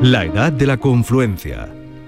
La edad de la confluencia.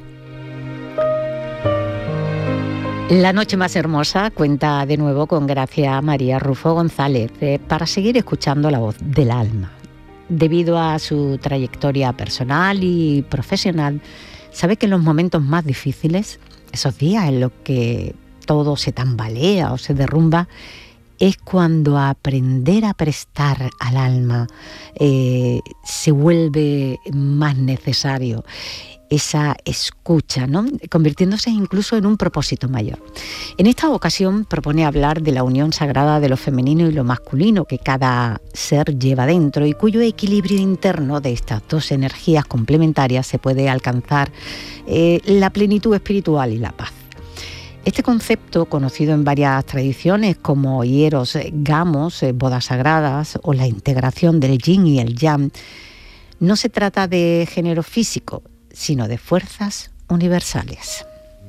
La noche más hermosa cuenta de nuevo con Gracia María Rufo González para seguir escuchando la voz del alma. Debido a su trayectoria personal y profesional, sabe que en los momentos más difíciles, esos días en los que todo se tambalea o se derrumba, es cuando aprender a prestar al alma se vuelve más necesario. Esa escucha, ¿no? Convirtiéndose incluso en un propósito mayor. En esta ocasión propone hablar de la unión sagrada de lo femenino y lo masculino que cada ser lleva dentro y cuyo equilibrio interno de estas dos energías complementarias se puede alcanzar la plenitud espiritual y la paz. Este concepto, conocido en varias tradiciones como hieros gamos, bodas sagradas o la integración del yin y el yang, no se trata de género físico, sino de fuerzas universales.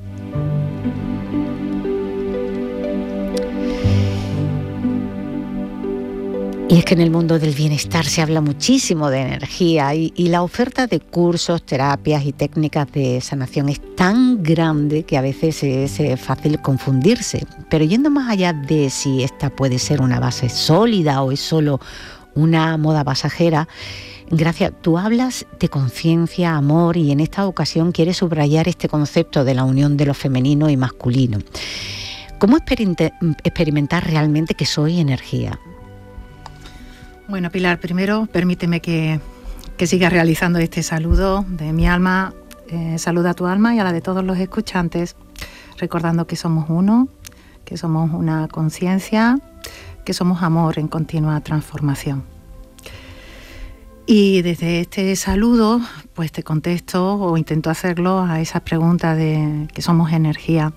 Y es que en el mundo del bienestar se habla muchísimo de energía y la oferta de cursos, terapias y técnicas de sanación es tan grande que a veces es fácil confundirse. Pero yendo más allá de si esta puede ser una base sólida o es solo una moda pasajera, Gracia, tú hablas de conciencia, amor y en esta ocasión quieres subrayar este concepto de la unión de lo femenino y masculino. ¿Cómo experimentar realmente que soy energía? Bueno, Pilar, primero permíteme que siga realizando este saludo de mi alma. Saluda a tu alma y a la de todos los escuchantes, recordando que somos uno, que somos una conciencia, que somos amor en continua transformación. Y desde este saludo, pues te contesto o intento hacerlo a esa pregunta de que somos energía.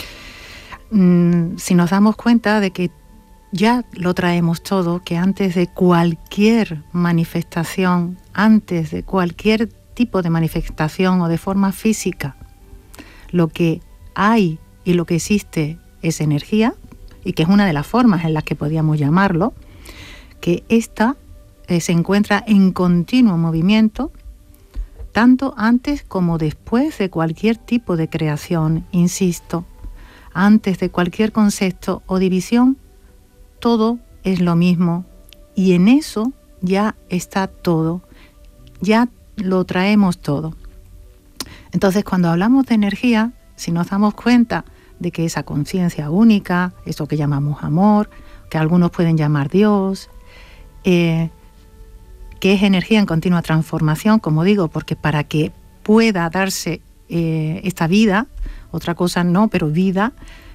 Si nos damos cuenta de que ya lo traemos todo, que antes de cualquier manifestación, antes de cualquier tipo de manifestación o de forma física, lo que hay y lo que existe es energía, y que es una de las formas en las que podríamos llamarlo, que esta se encuentra en continuo movimiento, tanto antes como después de cualquier tipo de creación, insisto, antes de cualquier concepto o división, todo es lo mismo y en eso ya está todo, ya lo traemos todo. Entonces, cuando hablamos de energía, si nos damos cuenta de que esa conciencia única, eso que llamamos amor, que algunos pueden llamar Dios, que es energía en continua transformación, como digo, porque para que pueda darse esta vida, otra cosa no, pero vida,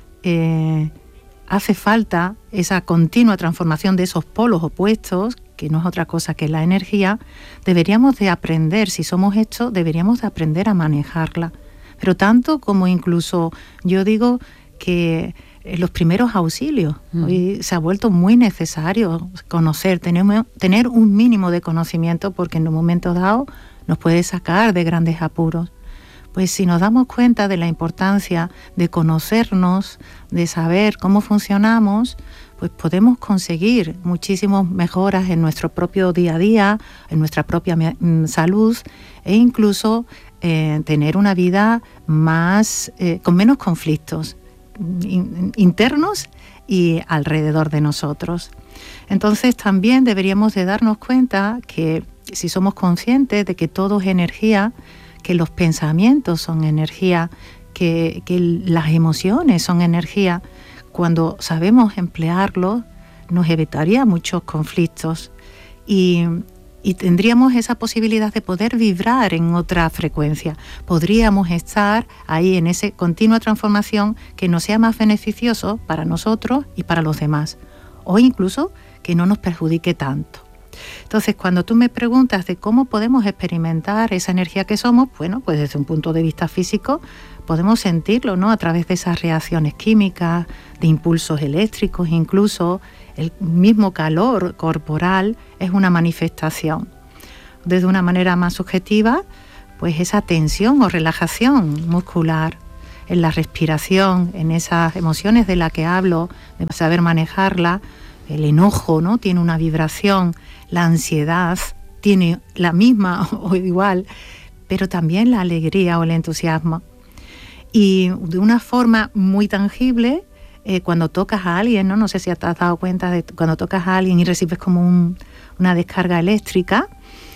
hace falta esa continua transformación de esos polos opuestos, que no es otra cosa que la energía. Deberíamos de aprender, si somos esto, deberíamos de aprender a manejarla. Pero tanto como incluso, yo digo que los primeros auxilios. Hoy se ha vuelto muy necesario conocer, tener un mínimo de conocimiento, porque en un momento dado nos puede sacar de grandes apuros. Pues si nos damos cuenta de la importancia de conocernos, de saber cómo funcionamos, pues podemos conseguir muchísimas mejoras en nuestro propio día a día, en nuestra propia salud e incluso tener una vida más con menos conflictos internos y alrededor de nosotros. Entonces también deberíamos de darnos cuenta que si somos conscientes de que todo es energía, que los pensamientos son energía, que las emociones son energía, cuando sabemos emplearlos nos evitaría muchos conflictos y tendríamos esa posibilidad de poder vibrar en otra frecuencia. Podríamos estar ahí en esa continua transformación que nos sea más beneficioso para nosotros y para los demás, o incluso que no nos perjudique tanto. Entonces, cuando tú me preguntas de cómo podemos experimentar esa energía que somos, bueno, pues desde un punto de vista físico podemos sentirlo, ¿no? A través de esas reacciones químicas, de impulsos eléctricos, incluso el mismo calor corporal es una manifestación. Desde una manera más subjetiva, pues esa tensión o relajación muscular en la respiración, en esas emociones de las que hablo, de saber manejarla. El enojo, ¿no?, tiene una vibración, la ansiedad tiene la misma o igual, pero también la alegría o el entusiasmo. Y de una forma muy tangible, cuando tocas a alguien, ¿no? No sé si te has dado cuenta de cuando tocas a alguien y recibes como una descarga eléctrica,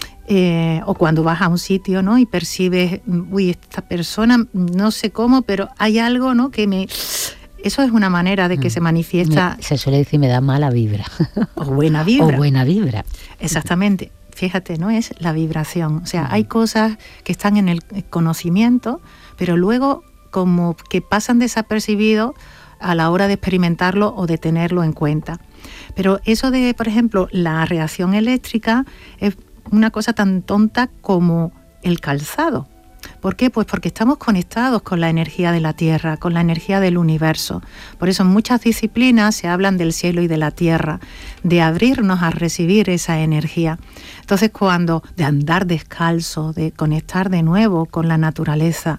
o cuando vas a un sitio, ¿no? Y percibes, uy, esta persona, no sé cómo, pero hay algo, ¿no? Eso es una manera de que se manifiesta. Se suele decir, me da mala vibra. O buena vibra. O buena vibra. Exactamente. Fíjate, ¿no? Es la vibración. O sea, hay cosas que están en el conocimiento, pero luego como que pasan desapercibidos a la hora de experimentarlo o de tenerlo en cuenta. Pero eso de, por ejemplo, la reacción eléctrica es una cosa tan tonta como el calzado. ¿Por qué? Pues porque estamos conectados con la energía de la Tierra, con la energía del universo. Por eso en muchas disciplinas se hablan del cielo y de la tierra, de abrirnos a recibir esa energía. Entonces, de andar descalzo, de conectar de nuevo con la naturaleza,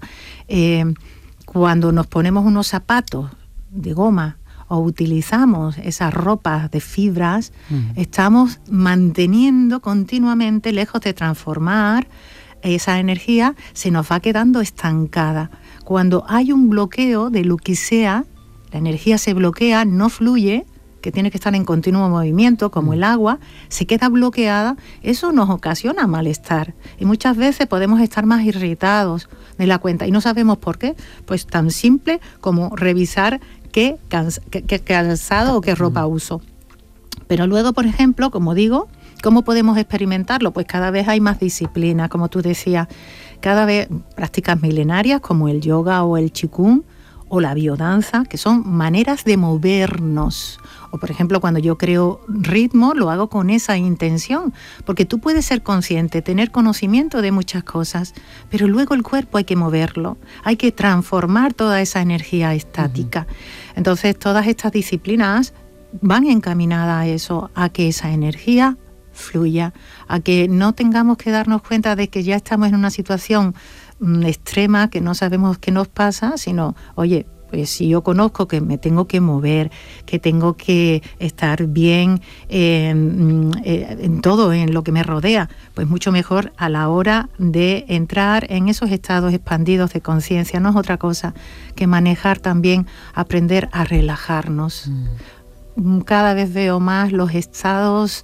cuando nos ponemos unos zapatos de goma o utilizamos esas ropas de fibras, estamos manteniendo continuamente, lejos de transformar esa energía, se nos va quedando estancada. Cuando hay un bloqueo de lo que sea, la energía se bloquea, no fluye, que tiene que estar en continuo movimiento, como el agua, se queda bloqueada, eso nos ocasiona malestar. Y muchas veces podemos estar más irritados de la cuenta y no sabemos por qué. Pues tan simple como revisar qué calzado o qué ropa uso. Pero luego, por ejemplo, como digo, ¿cómo podemos experimentarlo? Pues cada vez hay más disciplina, como tú decías, cada vez prácticas milenarias como el yoga o el qigong o la biodanza, que son maneras de movernos. O por ejemplo, cuando yo creo ritmo, lo hago con esa intención, porque tú puedes ser consciente, tener conocimiento de muchas cosas, pero luego el cuerpo hay que moverlo, hay que transformar toda esa energía estática. Entonces, todas estas disciplinas van encaminadas a eso, a que esa energía fluya, a que no tengamos que darnos cuenta de que ya estamos en una situación extrema, que no sabemos qué nos pasa, sino, oye, pues si yo conozco que me tengo que mover, que tengo que estar bien en todo, en lo que me rodea, pues mucho mejor a la hora de entrar en esos estados expandidos de conciencia. No es otra cosa que manejar también, aprender a relajarnos. Cada vez veo más los estados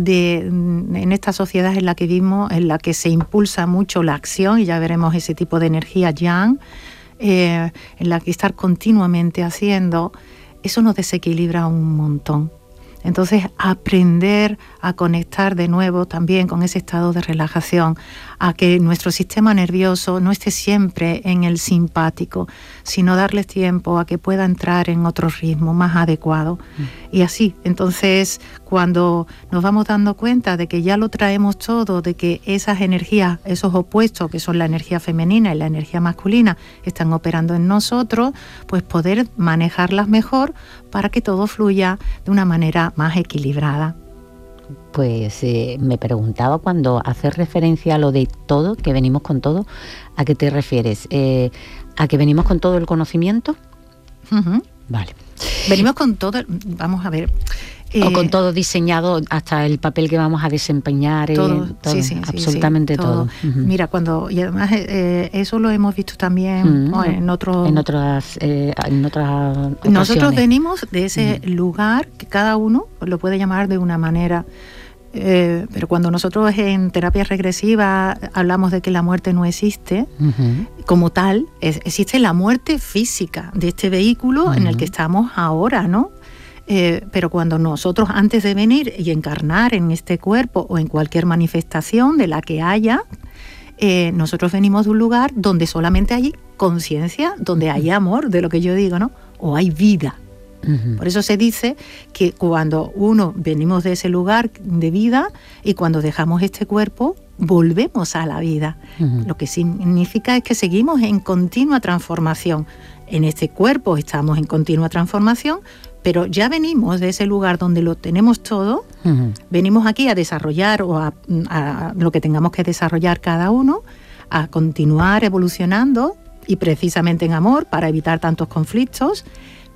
en esta sociedad en la que vivimos, en la que se impulsa mucho la acción, y ya veremos ese tipo de energía yang, en la que estar continuamente haciendo, eso nos desequilibra un montón. Entonces, aprender a conectar de nuevo también con ese estado de relajación, a que nuestro sistema nervioso no esté siempre en el simpático, sino darles tiempo a que pueda entrar en otro ritmo más adecuado. Y así, entonces, cuando nos vamos dando cuenta de que ya lo traemos todo, de que esas energías, esos opuestos, que son la energía femenina y la energía masculina, están operando en nosotros, pues poder manejarlas mejor para que todo fluya de una manera más equilibrada. Pues me preguntaba, cuando haces referencia a lo de todo, que venimos con todo, ¿a qué te refieres? ¿A que venimos con todo el conocimiento? Vale. Venimos con todo, vamos a ver. O con todo diseñado, hasta el papel que vamos a desempeñar, todo, todo, sí, absolutamente sí, todo. Mira, y además eso lo hemos visto también en otras ocasiones. Nosotros venimos de ese lugar que cada uno lo puede llamar de una manera. Pero cuando nosotros en terapia regresiva hablamos de que la muerte no existe, como tal, existe la muerte física de este vehículo en el que estamos ahora, ¿no? Pero cuando nosotros, antes de venir y encarnar en este cuerpo o en cualquier manifestación de la que haya, nosotros venimos de un lugar donde solamente hay conciencia, donde hay amor, de lo que yo digo, ¿no? O hay vida. Por eso se dice que cuando venimos de ese lugar de vida y cuando dejamos este cuerpo, volvemos a la vida. Lo que significa es que seguimos en continua transformación. En este cuerpo estamos en continua transformación, pero ya venimos de ese lugar donde lo tenemos todo, venimos aquí a desarrollar o a lo que tengamos que desarrollar cada uno, a continuar evolucionando y precisamente en amor para evitar tantos conflictos.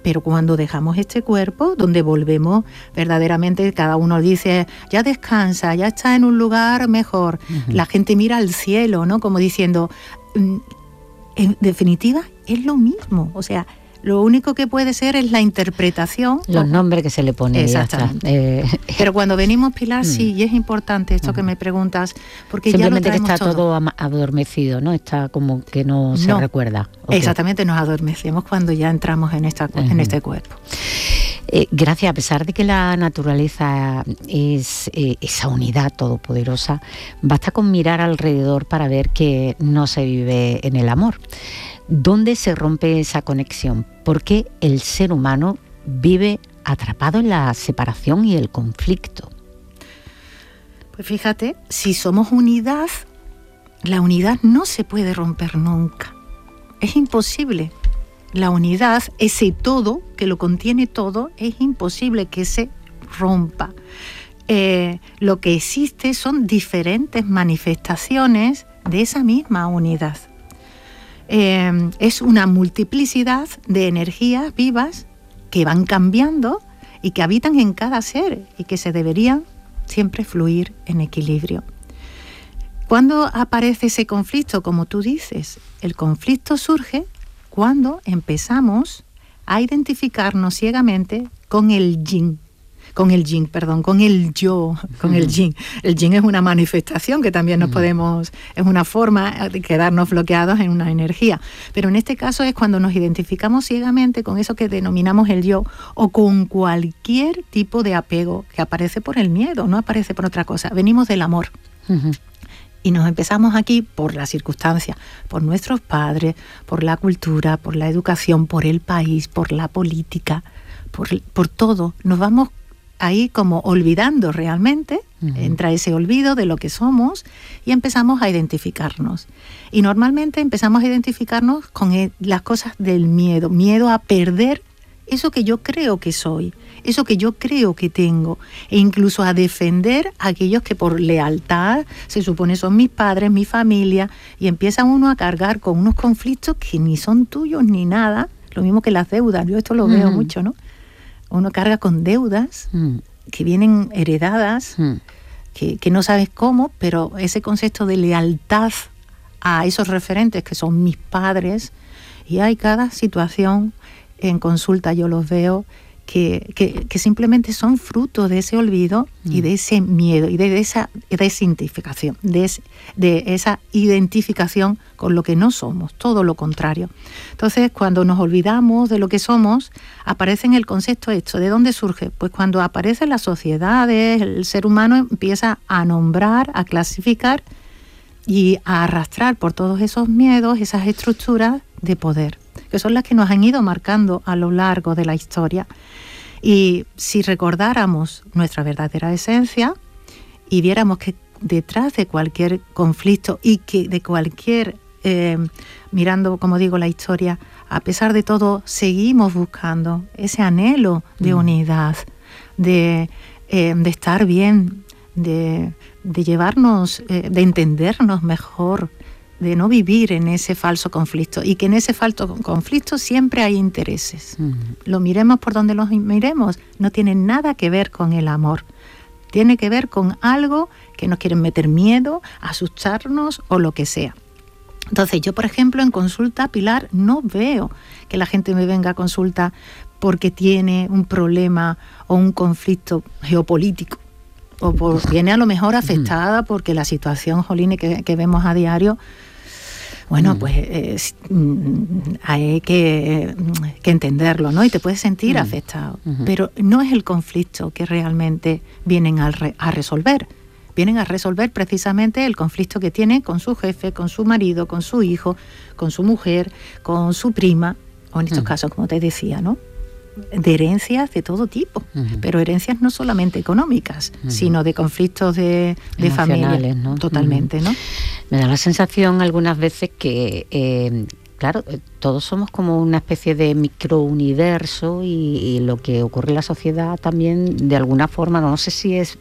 Pero cuando dejamos este cuerpo, donde volvemos verdaderamente, cada uno dice, ya descansa, ya está en un lugar mejor. La gente mira al cielo, ¿no? Como diciendo, en definitiva, es lo mismo. O sea, lo único que puede ser es la interpretación. Los nombres que se le ponen. Exactamente. Pero cuando venimos, Pilar, sí, y es importante esto que me preguntas, porque simplemente ya lo que está todo adormecido, ¿no? Está como que no se recuerda. Okay. Exactamente, nos adormecemos cuando ya entramos en este cuerpo. Gracias, a pesar de que la naturaleza es esa unidad todopoderosa, basta con mirar alrededor para ver que no se vive en el amor. ¿Dónde se rompe esa conexión? ¿Por qué el ser humano vive atrapado en la separación y el conflicto? Pues fíjate, si somos unidad, la unidad no se puede romper nunca. Es imposible. La unidad, ese todo, que lo contiene todo, es imposible que se rompa. Lo que existe son diferentes manifestaciones de esa misma unidad. Es una multiplicidad de energías vivas que van cambiando y que habitan en cada ser y que se deberían siempre fluir en equilibrio. ¿Cuándo aparece ese conflicto? Como tú dices, el conflicto surge cuando empezamos a identificarnos ciegamente con el yin. Con el yo, con el yin. El yin es una manifestación que también es una forma de quedarnos bloqueados en una energía. Pero en este caso es cuando nos identificamos ciegamente con eso que denominamos el yo o con cualquier tipo de apego que aparece por el miedo, no aparece por otra cosa. Venimos del amor. Y nos empezamos aquí por las circunstancias, por nuestros padres, por la cultura, por la educación, por el país, por la política, por todo. Nos vamos ahí como olvidando realmente, entra ese olvido de lo que somos y empezamos a identificarnos. Y normalmente empezamos a identificarnos con las cosas del miedo a perder eso que yo creo que soy, eso que yo creo que tengo, e incluso a defender a aquellos que por lealtad se supone son mis padres, mi familia, y empieza uno a cargar con unos conflictos que ni son tuyos ni nada, lo mismo que las deudas, yo esto lo veo mucho, ¿no? Uno carga con deudas que vienen heredadas, que no sabes cómo, pero ese concepto de lealtad a esos referentes que son mis padres, y hay cada situación en consulta, yo los veo, que simplemente son fruto de ese olvido y de ese miedo y de esa desidentificación, de esa identificación con lo que no somos, todo lo contrario. Entonces, cuando nos olvidamos de lo que somos, aparece en el concepto esto. ¿De dónde surge? Pues cuando aparecen las sociedades, el ser humano empieza a nombrar, a clasificar y a arrastrar por todos esos miedos, esas estructuras de poder, que son las que nos han ido marcando a lo largo de la historia. Y si recordáramos nuestra verdadera esencia y viéramos que detrás de cualquier conflicto y que de cualquier, mirando, como digo, la historia, a pesar de todo, seguimos buscando ese anhelo de unidad, de estar bien, de llevarnos, de entendernos mejor, de no vivir en ese falso conflicto, y que en ese falso conflicto siempre hay intereses. Lo miremos por donde lo miremos, no tiene nada que ver con el amor. Tiene que ver con algo que nos quieren meter miedo, asustarnos o lo que sea. Entonces, yo, por ejemplo, en consulta, Pilar, no veo que la gente me venga a consulta porque tiene un problema o un conflicto geopolítico, o viene a lo mejor afectada porque la situación, jolín, que vemos a diario. Bueno, pues hay que entenderlo, ¿no? Y te puedes sentir afectado. Pero no es el conflicto que realmente vienen a resolver. Vienen a resolver precisamente el conflicto que tiene con su jefe, con su marido, con su hijo, con su mujer, con su prima, o en estos casos, como te decía, ¿no? De herencias de todo tipo, pero herencias no solamente económicas, sino de conflictos de familia, ¿no? Totalmente, ¿no? Me da la sensación algunas veces que, claro, todos somos como una especie de microuniverso y lo que ocurre en la sociedad también, de alguna forma, no sé si es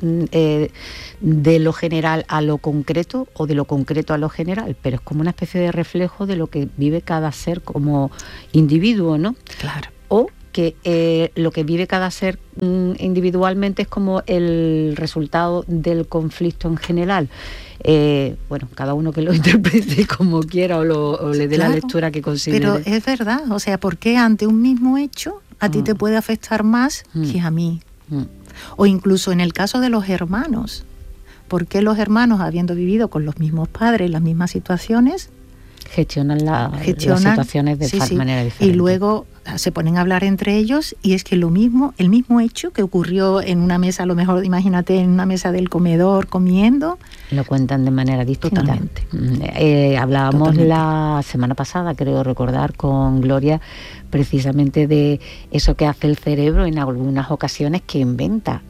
de lo general a lo concreto o de lo concreto a lo general, pero es como una especie de reflejo de lo que vive cada ser como individuo, ¿no? Claro. O que lo que vive cada ser individualmente es como el resultado del conflicto en general. Bueno, cada uno que lo interprete como quiera o le dé la lectura que considere. Pero es verdad, o sea, ¿por qué ante un mismo hecho a ti te puede afectar más que a mí? O incluso en el caso de los hermanos, ¿por qué los hermanos, habiendo vivido con los mismos padres, las mismas situaciones, gestionan las situaciones de manera diferente? Y luego se ponen a hablar entre ellos, y es que el mismo hecho que ocurrió en una mesa, a lo mejor imagínate en una mesa del comedor comiendo, lo cuentan de manera distinta. Totalmente. Hablábamos la semana pasada, creo recordar, con Gloria, precisamente de eso que hace el cerebro en algunas ocasiones, que inventa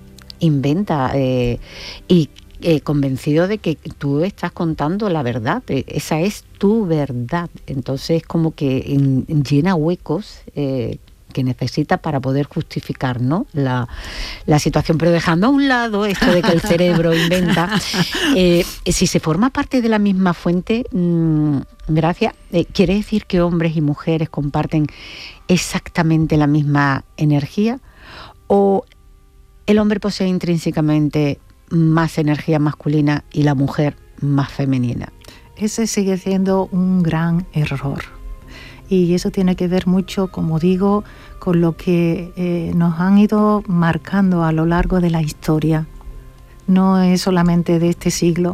y convencido de que tú estás contando la verdad, esa es tu verdad. Entonces como que llena huecos que necesita para poder justificar, ¿no?, la situación, pero dejando a un lado esto de que el cerebro inventa, si se forma parte de la misma fuente, Gracia, ¿quiere decir que hombres y mujeres comparten exactamente la misma energía, o el hombre posee intrínsecamente más energía masculina y la mujer más femenina? Ese sigue siendo un gran error. Y eso tiene que ver mucho, como digo, con lo que nos han ido marcando a lo largo de la historia. No es solamente de este siglo.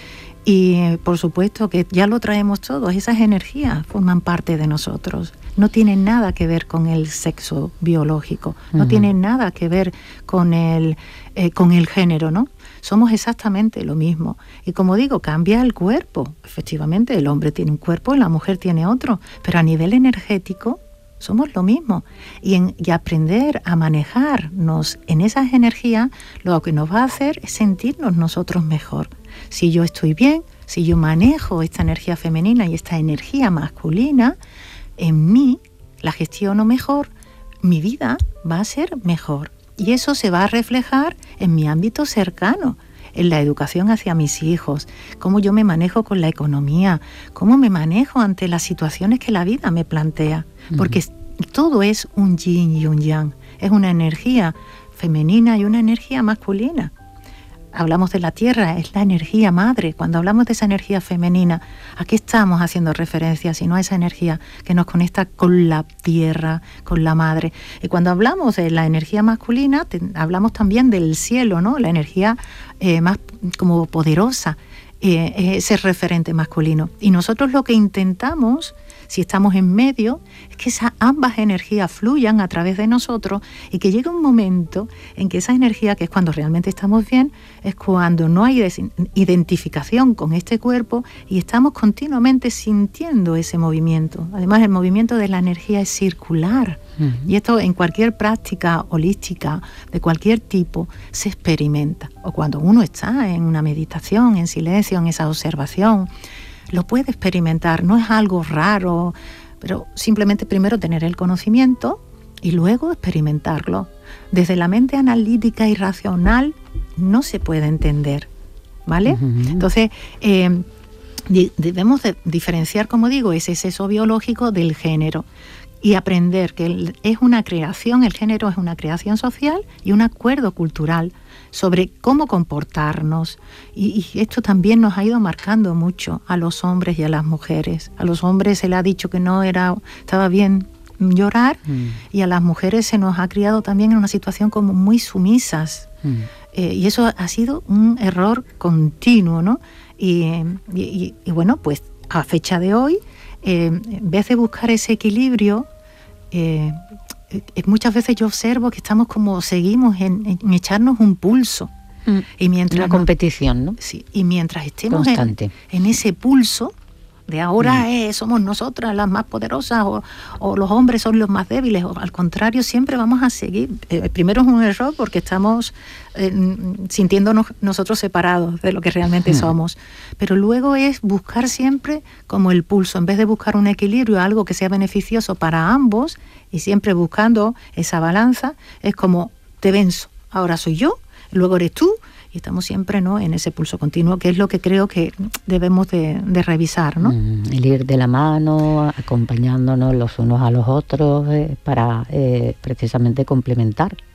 Y por supuesto que ya lo traemos todos, esas energías forman parte de nosotros. No tienen nada que ver con el sexo biológico, no tienen nada que ver con el género, ¿no? Somos exactamente lo mismo. Y como digo, cambia el cuerpo. Efectivamente, el hombre tiene un cuerpo y la mujer tiene otro, pero a nivel energético somos lo mismo. Y aprender a manejarnos en esas energías, lo que nos va a hacer es sentirnos nosotros mejor. Si yo estoy bien, si yo manejo esta energía femenina y esta energía masculina, en mí la gestiono mejor, mi vida va a ser mejor. Y eso se va a reflejar en mi ámbito cercano, en la educación hacia mis hijos, cómo yo me manejo con la economía, cómo me manejo ante las situaciones que la vida me plantea. Porque todo es un yin y un yang, es una energía femenina y una energía masculina. Hablamos de la tierra, es la energía madre. Cuando hablamos de esa energía femenina, ¿a qué estamos haciendo referencia? Sino a esa energía que nos conecta con la tierra, con la madre. Y cuando hablamos de la energía masculina, hablamos también del cielo, ¿no? La energía más como poderosa, ese referente masculino. Y nosotros lo que intentamos, si estamos en medio, es que ambas energías fluyan a través de nosotros, y que llegue un momento en que esa energía, que es cuando realmente estamos bien, es cuando no hay identificación con este cuerpo y estamos continuamente sintiendo ese movimiento. Además, el movimiento de la energía es circular. Y esto en cualquier práctica holística de cualquier tipo se experimenta. O cuando uno está en una meditación, en silencio, en esa observación, lo puede experimentar. No es algo raro, pero simplemente primero tener el conocimiento y luego experimentarlo. Desde la mente analítica y racional no se puede entender, ¿vale? Entonces, debemos de diferenciar, como digo, ese sexo biológico del género, y aprender que es una creación, el género es una creación social y un acuerdo cultural sobre cómo comportarnos. Y esto también nos ha ido marcando mucho a los hombres y a las mujeres. A los hombres se le ha dicho que estaba bien llorar, y a las mujeres se nos ha criado también en una situación como muy sumisas. Y eso ha sido un error continuo, ¿no? Y bueno, pues a fecha de hoy, en vez de buscar ese equilibrio, muchas veces yo observo que seguimos en echarnos un pulso. Y mientras una competición, ¿no? Sí, y mientras estemos en ese pulso de ahora somos nosotras las más poderosas, o los hombres son los más débiles, o al contrario, siempre vamos a seguir. Primero es un error porque estamos sintiéndonos nosotros separados de lo que realmente somos, pero luego es buscar siempre como el pulso, en vez de buscar un equilibrio, algo que sea beneficioso para ambos, y siempre buscando esa balanza, es como te venzo, ahora soy yo, luego eres tú, y estamos siempre, ¿no?, en ese pulso continuo, que es lo que creo que debemos de revisar, ¿no? El ir de la mano, acompañándonos los unos a los otros para precisamente complementar